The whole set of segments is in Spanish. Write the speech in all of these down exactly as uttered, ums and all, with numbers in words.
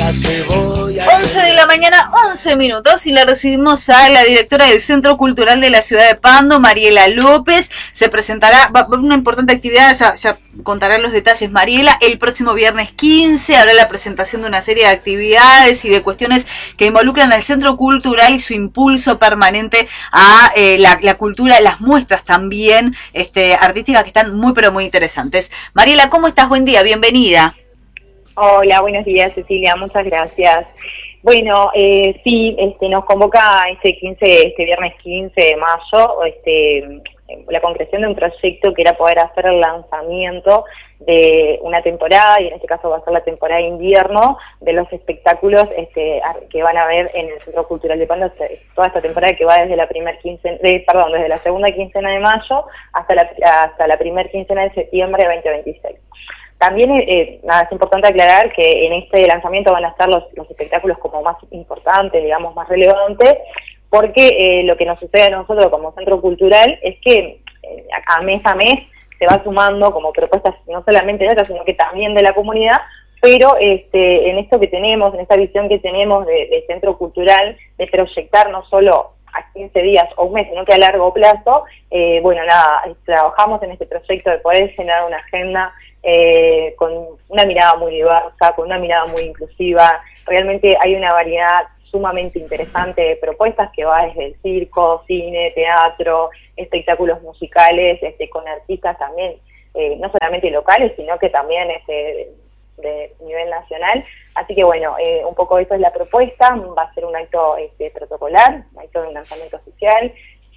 once de la mañana, once minutos, y la recibimos a la directora del Centro Cultural de la Ciudad de Pando, Mariela López. Se presentará va, una importante actividad, ya, ya contará los detalles Mariela, el próximo viernes quince. Habrá la presentación de una serie de actividades y de cuestiones que involucran al Centro Cultural y su impulso permanente a eh, la, la cultura, las muestras también este, artísticas que están muy pero muy interesantes. Mariela, ¿cómo estás? Buen día, bienvenida. Hola, buenos días Cecilia, muchas gracias. Bueno, eh, sí, este, nos convoca este quince, este viernes quince de mayo, este, la concreción de un proyecto que era poder hacer el lanzamiento de una temporada, y en este caso va a ser la temporada de invierno, de los espectáculos este, que van a ver en el Centro Cultural de Pando, toda esta temporada que va desde la primer quincena, de, perdón, desde la segunda quincena de mayo hasta la, hasta la primer quincena de septiembre de veinte veintiséis. También eh, nada, es importante aclarar que en este lanzamiento van a estar los, los espectáculos como más importantes, digamos, más relevantes, porque eh, lo que nos sucede a nosotros como centro cultural es que eh, a mes a mes se va sumando como propuestas no solamente de otras, sino que también de la comunidad, pero este, en esto que tenemos, en esta visión que tenemos de, de centro cultural, de proyectar no solo a quince días o un mes, sino que a largo plazo, eh, bueno, nada, trabajamos en este proyecto de poder generar una agenda Eh, con una mirada muy diversa, con una mirada muy inclusiva. Realmente hay una variedad sumamente interesante de propuestas que va desde el circo, cine, teatro, espectáculos musicales, este, con artistas también, eh, no solamente locales, sino que también este, de, de nivel nacional. Así que bueno, eh, un poco eso es la propuesta. Va a ser un acto este, protocolar, un acto de un lanzamiento oficial,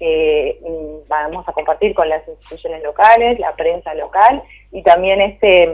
que mm, vamos a compartir con las instituciones locales, la prensa local, y también este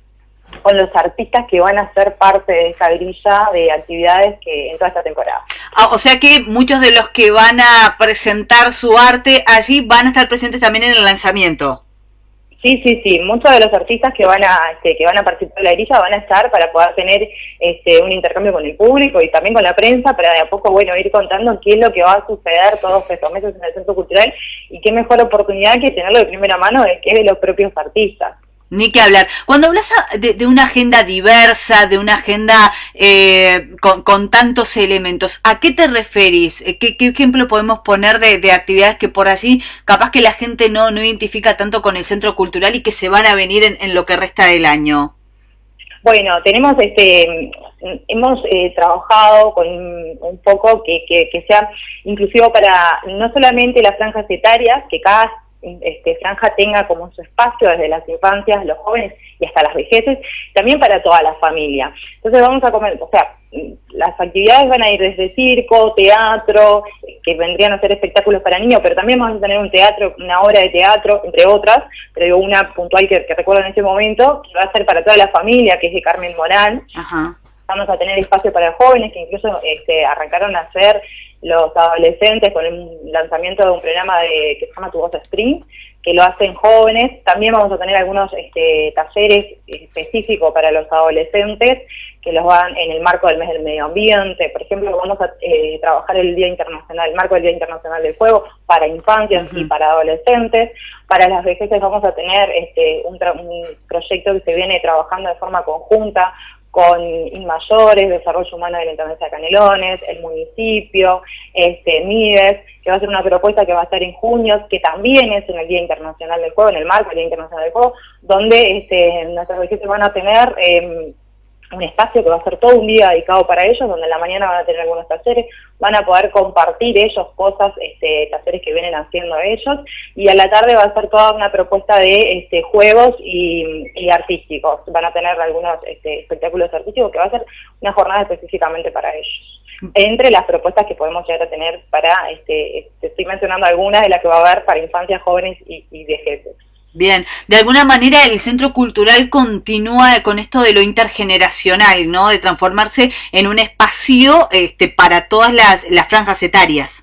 con los artistas que van a ser parte de esta grilla de actividades que en toda esta temporada. Ah, o sea que muchos de los que van a presentar su arte allí van a estar presentes también en el lanzamiento. Sí, sí, sí, muchos de los artistas que van a este, que van a participar de la grilla van a estar para poder tener este, un intercambio con el público y también con la prensa, para de a poco, bueno, ir contando qué es lo que va a suceder todos estos meses en el Centro Cultural, y qué mejor oportunidad que tenerlo de primera mano de que es de los propios artistas. Ni que hablar. Cuando hablas de, de una agenda diversa, de una agenda eh, con, con tantos elementos, ¿a qué te referís? ¿Qué, qué ejemplo podemos poner de, de actividades que por allí capaz que la gente no, no identifica tanto con el Centro Cultural y que se van a venir en, en lo que resta del año? Bueno, tenemos este, hemos eh, trabajado con un poco que, que, que sea inclusivo para no solamente las franjas etarias, que cada Este, franja tenga como su espacio desde las infancias, los jóvenes y hasta las vejeces, también para toda la familia. Entonces vamos a comer, o sea, las actividades van a ir desde circo, teatro, que vendrían a ser espectáculos para niños, pero también vamos a tener un teatro, una obra de teatro, entre otras, pero una puntual que, que recuerdo en ese momento, que va a ser para toda la familia, que es de Carmen Morán. Ajá. Vamos a tener espacio para jóvenes, que incluso este, arrancaron a hacer los adolescentes con el lanzamiento de un programa de, que se llama Tu Voz Spring, que lo hacen jóvenes. También vamos a tener algunos este, talleres específicos para los adolescentes, que los van en el marco del mes del medio ambiente. Por ejemplo, vamos a eh, trabajar el Día Internacional, el marco del Día Internacional del Fuego, para infancias uh-huh. y para adolescentes. Para las vejeces vamos a tener este, un, un proyecto que se viene trabajando de forma conjunta con Inmayores, Desarrollo Humano de la Intendencia de Canelones, el municipio, este, MIDES, que va a ser una propuesta que va a estar en junio, que también es en el Día Internacional del Juego, en el marco del Día Internacional del Juego, donde este, nuestras vejeces van a tener eh, un espacio que va a ser todo un día dedicado para ellos, donde en la mañana van a tener algunos talleres, van a poder compartir ellos cosas, este, talleres que vienen haciendo ellos, y a la tarde va a ser toda una propuesta de este, juegos y, y artísticos. Van a tener algunos este, espectáculos artísticos que va a ser una jornada específicamente para ellos. Entre las propuestas que podemos llegar a tener para, este, este, estoy mencionando algunas de las que va a haber para infancias, jóvenes y, y vejeces. Bien, de alguna manera el Centro Cultural continúa con esto de lo intergeneracional, ¿no? De transformarse en un espacio este, para todas las, las franjas etarias.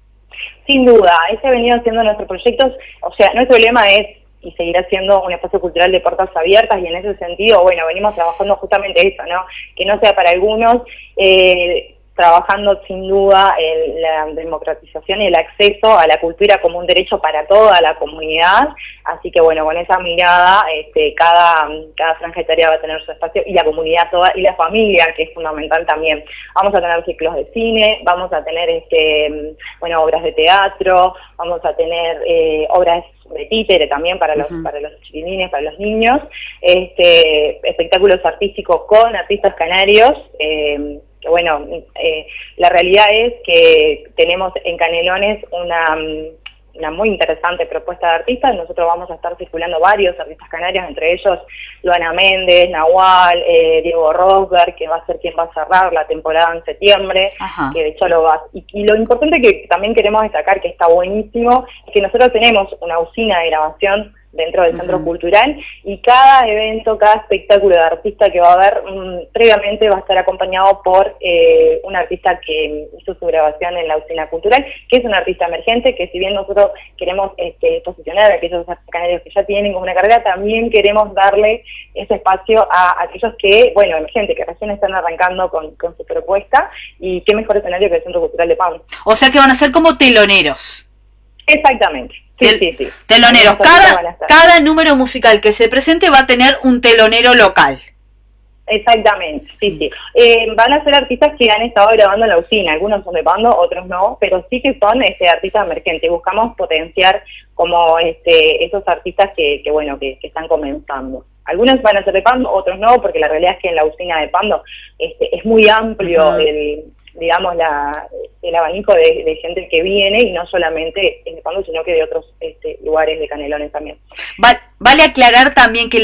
Sin duda, ese ha venido siendo nuestros proyectos, o sea, nuestro lema es y seguirá siendo un espacio cultural de puertas abiertas, y en ese sentido, bueno, venimos trabajando justamente eso, ¿no? Que no sea para algunos, eh, trabajando sin duda en la democratización y el acceso a la cultura como un derecho para toda la comunidad, así que bueno, con esa mirada, este, cada, cada franja etaria va a tener su espacio, y la comunidad toda, y la familia, que es fundamental también. Vamos a tener ciclos de cine, vamos a tener este, bueno, obras de teatro, vamos a tener eh, obras de títere también para los, uh-huh. para los chiquilines, para los niños, este, espectáculos artísticos con artistas canarios, eh, que bueno, eh, la realidad es que tenemos en Canelones una, una muy interesante propuesta de artistas. Nosotros vamos a estar circulando varios artistas canarios, entre ellos Luana Méndez, Nahual, eh, Diego Rosberg, que va a ser quien va a cerrar la temporada en septiembre, Ajá. que de hecho lo va. Y, y lo importante que también queremos destacar, que está buenísimo, es que nosotros tenemos una usina de grabación dentro del uh-huh. Centro Cultural, y cada evento, cada espectáculo de artista que va a haber, mmm, previamente va a estar acompañado por eh, un artista que hizo su grabación en la usina cultural, que es un artista emergente, que si bien nosotros queremos este, posicionar a aquellos canarios que ya tienen como una carrera, también queremos darle ese espacio a aquellos que, bueno, emergentes, que recién están arrancando con, con su propuesta, y qué mejor escenario que el Centro Cultural de Pando. O sea que van a ser como teloneros. Exactamente. Sí, Tel sí, sí. Teloneros. Cada, cada número musical que se presente va a tener un telonero local. Exactamente, sí, sí. Eh, van a ser artistas que han estado grabando en la usina, algunos son de Pando, otros no, pero sí que son este, artistas emergentes. Buscamos potenciar como este, esos artistas que, que bueno, que, que están comenzando. Algunos van a ser de Pando, otros no, porque la realidad es que en la usina de Pando este, es muy amplio uh-huh. el... digamos, la, el abanico de, de gente que viene, y no solamente de Pando, sino que de otros este, lugares de Canelones también. Vale aclarar también que